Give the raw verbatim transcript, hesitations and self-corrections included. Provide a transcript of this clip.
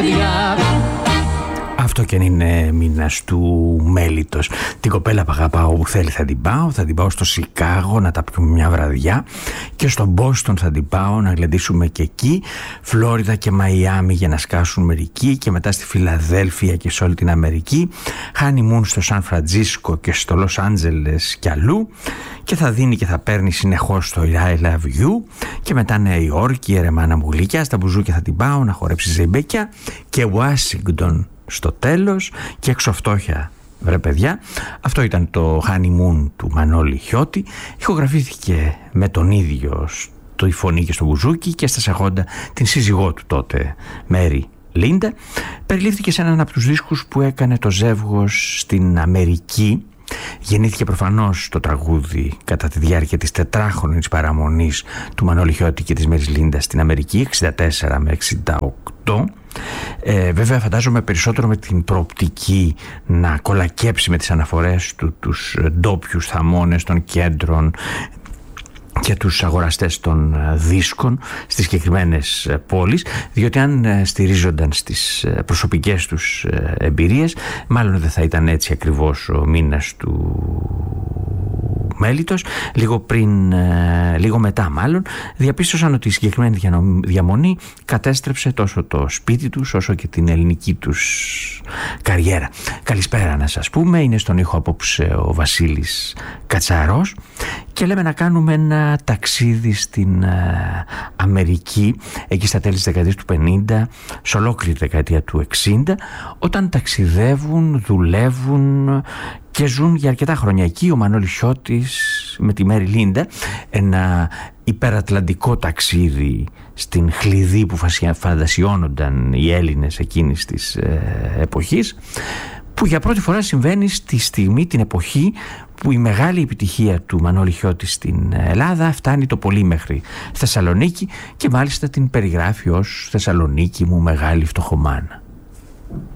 παιδιά. Αυτό και αν είναι μήνας του μέλιτος. Την κοπέλα που αγαπάω, όπου θέλει θα την πάω. Θα την πάω στο Σικάγο να τα πιούμε μια βραδιά. Και στο Μπόστον θα την πάω να γλεντήσουμε και εκεί. Φλόριδα και Μαϊάμι για να σκάσουν μερικοί. Και μετά στη Φιλαδέλφια και σε όλη την Αμερική. Χάνιμουν στο Σαν Φραντζίσκο και στο Λος Άντζελες κι αλλού. Και θα δίνει και θα παίρνει συνεχώς το I Love You. Και μετά Νέα Υόρκη, Ερεμάνα μου γλυκιά. Στα μπουζούκια θα την πάω να χορέψει ζεϊμπέκια. Και Ουάσιγκτον στο τέλος και εξωφτώχεια, βρε παιδιά. Αυτό ήταν το honeymoon του Μανώλη Χιώτη. Ηχογραφήθηκε με τον ίδιο στο η φωνή και στο μπουζούκι και στα σαγόντα την σύζυγό του τότε, Μέρι Λίντα. Περιλήφθηκε σε έναν από τους δίσκους που έκανε το ζεύγος στην Αμερική. Γεννήθηκε προφανώς το τραγούδι κατά τη διάρκεια της τετράχρονης παραμονής του Μανώλη Χιώτη και της Μέρις Λίντα στην Αμερική, εξήντα τέσσερα με εξήντα οκτώ. Ε, βέβαια φαντάζομαι περισσότερο με την προοπτική να κολακέψει με τις αναφορές του τους ντόπιους θαμώνες των κέντρων και τους αγοραστές των δίσκων στις συγκεκριμένες πόλεις, διότι αν στηρίζονταν στις προσωπικές τους εμπειρίες, μάλλον δεν θα ήταν έτσι ακριβώς ο μήνας του μέλιτος. Λίγο πριν, λίγο μετά μάλλον, διαπίστωσαν ότι η συγκεκριμένη διαμονή κατέστρεψε τόσο το σπίτι τους όσο και την ελληνική τους καριέρα. Καλησπέρα να σας πούμε, είναι στον ήχο απόψε ο Βασίλης Κατσαρός και λέμε να κάνουμε ένα ταξίδι στην Αμερική εκεί στα τέλη της δεκαετίας του πενήντα, σε ολόκληρη δεκαετία του εξήντα, όταν ταξιδεύουν, δουλεύουν και ζουν για αρκετά χρόνια εκεί ο Μανώλης Χιώτης με τη Μέρι Λίντα, ένα υπερατλαντικό ταξίδι στην χλειδί που φαντασιώνονταν οι Έλληνες εκείνης της ε, εποχής, που για πρώτη φορά συμβαίνει στη στιγμή, την εποχή που η μεγάλη επιτυχία του Μανώλη Χιώτη στην Ελλάδα φτάνει το πολύ μέχρι Θεσσαλονίκη και μάλιστα την περιγράφει ως «Θεσσαλονίκη μου μεγάλη φτωχομάνα».